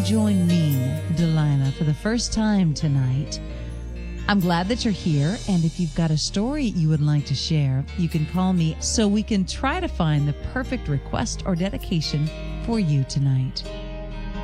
you've joined me, Delilah, for the first time tonight. I'm glad that you're here, and if you've got a story you would like to share, you can call me so we can try to find the perfect request or dedication for you tonight.